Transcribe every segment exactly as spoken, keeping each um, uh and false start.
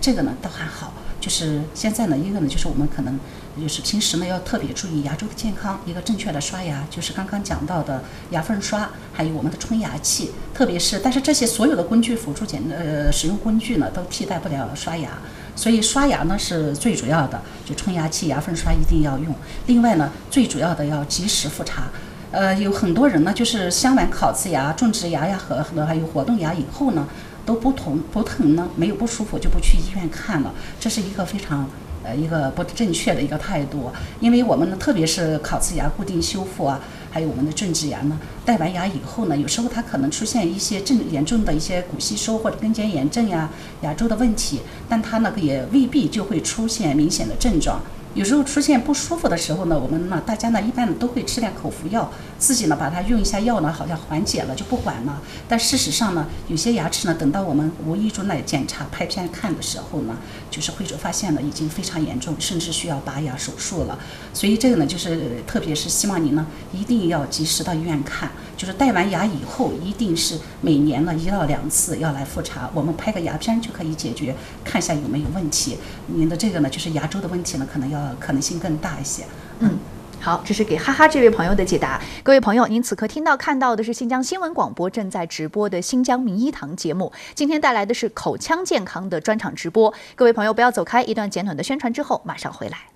这个呢倒还好。就是现在呢，一个呢就是我们可能就是平时呢要特别注意牙周的健康，一个正确的刷牙，就是刚刚讲到的牙缝刷，还有我们的冲牙器，特别是但是这些所有的工具辅助检呃使用工具呢都替代不了刷牙，所以刷牙呢是最主要的，就冲牙器、牙缝刷一定要用。另外呢，最主要的要及时复查。呃，有很多人呢就是镶完烤瓷牙、种植牙呀和和还有活动牙以后呢。都不疼不疼呢，没有不舒服就不去医院看了，这是一个非常呃一个不正确的一个态度。因为我们呢，特别是烤瓷牙固定修复啊，还有我们的种植牙呢，戴完牙以后呢，有时候它可能出现一些正严重的一些骨吸收或者根尖炎症呀、牙周的问题，但它呢也未必就会出现明显的症状。有时候出现不舒服的时候呢，我们呢大家呢一般都会吃点口服药，自己呢把它用一下药呢，好像缓解了就不管了。但事实上呢，有些牙齿呢，等到我们无意中来检查拍片看的时候呢，就是会发现呢已经非常严重，甚至需要拔牙手术了。所以这个呢，就是特别是希望您呢一定要及时到医院看，就是戴完牙以后，一定是每年呢一到两次要来复查，我们拍个牙片就可以解决，看一下有没有问题。您的这个呢，就是牙周的问题呢，可能要可能性更大一些。 嗯，好，这是给哈哈这位朋友的解答。各位朋友，您此刻听到看到的是新疆新闻广播正在直播的新疆名医堂节目，今天带来的是口腔健康的专场直播。各位朋友不要走开，一段简短的宣传之后马上回来。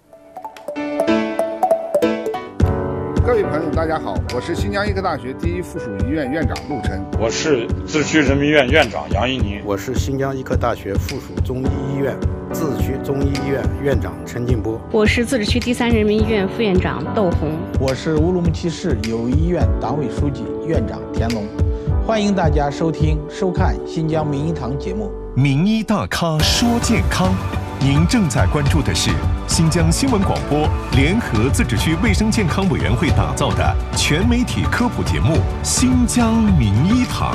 各位朋友大家好，我是新疆医科大学第一附属医院院长陆琛。 我是自治区人民医院院长杨一宁。 我是新疆医科大学附属中医医院自治区中医医院院长陈进波。 我是自治区第三人民医院副院长窦红。 我是乌鲁木齐市友谊医院党委书记院长田龙。欢迎大家收听收看新疆名医堂节目。 名医大咖说健康，您正在关注的是新疆新闻广播联合自治区卫生健康委员会打造的全媒体科普节目《新疆名医堂》。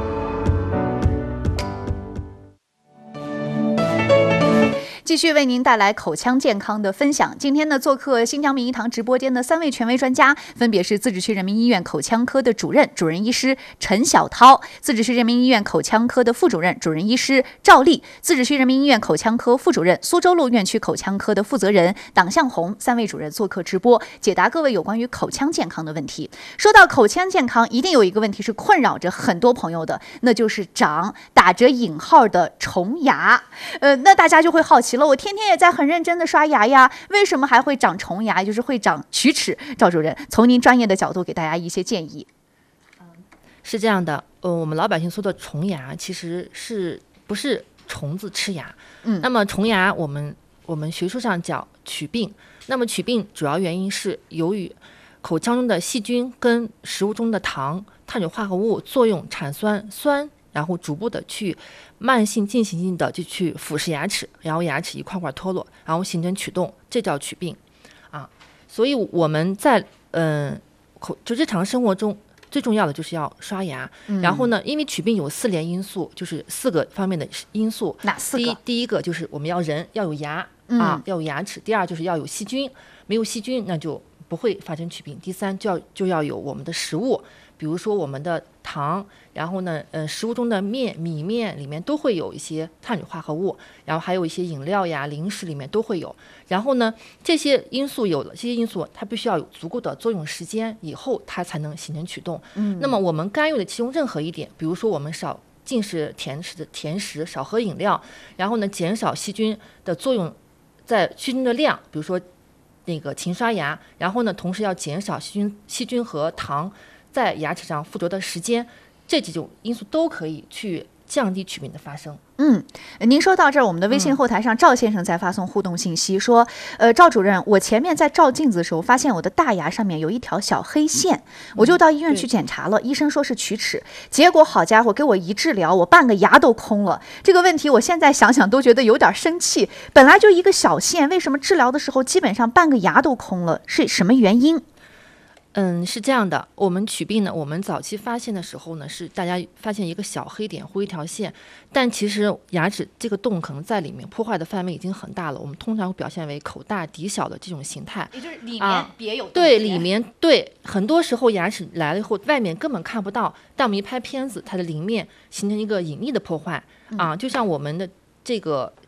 继续为您带来口腔健康的分享。今天呢，做客新疆名医堂直播间的三位权威专家，分别是自治区人民医院口腔科的主任、主任医师陈晓涛，自治区人民医院口腔科的副主任、主任医师赵丽，自治区人民医院口腔科副主任、苏州路院区口腔科的负责人党向红，三位主任做客直播，解答各位有关于口腔健康的问题。说到口腔健康，一定有一个问题是困扰着很多朋友的，那就是长打着引号的虫牙。呃，那大家就会好奇了，我天天也在很认真的刷牙呀，为什么还会长虫牙，就是会长龋齿？赵主任，从您专业的角度给大家一些建议。 是这样的，呃，我们老百姓说的虫牙其实是不是虫子吃牙？嗯，那么虫牙我们我们学术上叫龋病。那么龋病主要原因是由于口腔中的细菌跟食物中的糖、碳水化合物作用产酸酸。然后逐步的去慢性进行性的就去腐蚀牙齿，然后牙齿一块块脱落，然后形成龋洞，这叫龋病啊。所以我们在嗯、呃、口就日常生活中最重要的就是要刷牙。嗯、然后呢，因为龋病有四联因素，就是四个方面的因素。 哪四个？ 第一第一个就是我们要人要有牙、 嗯、 啊，要有牙齿。第二就是要有细菌，没有细菌那就不会发生龋病。第三就要就要有我们的食物。比如说我们的糖，然后呢，呃，食物中的面、米面里面都会有一些碳水化合物，然后还有一些饮料呀、零食里面都会有。然后呢，这些因素有了，这些因素它必须要有足够的作用时间以后，它才能形成龋洞。嗯，那么我们干预的其中任何一点，比如说我们少进食甜食的甜食，少喝饮料，然后呢，减少细菌的作用，在细菌的量，比如说那个勤刷牙，然后呢，同时要减少细菌、细菌和糖在牙齿上附着的时间，这几种因素都可以去降低龋病的发生。 嗯，您说到这儿，我们的微信后台上赵先生在发送互动信息说，呃，赵主任，我前面在照镜子的时候，发现我的大牙上面有一条小黑线，我就到医院去检查了，医生说是龋齿，结果好家伙，给我一治疗，我半个牙都空了。这个问题我现在想想都觉得有点生气，本来就一个小线，为什么治疗的时候基本上半个牙都空了？是什么原因？ 嗯，是这样的，我们龋病呢，我们早期发现的时候呢，是大家发现一个小黑点或一条线，但其实牙齿这个洞可能在里面破坏的范围已经很大了。我们通常会表现为口大底小的这种形态， 也就是里面别有洞、啊、 对，里面对，很多时候牙齿来了以后，外面根本看不到，但我们一拍片子，它的里面形成一个隐匿的破坏、嗯、啊，就像我们的这个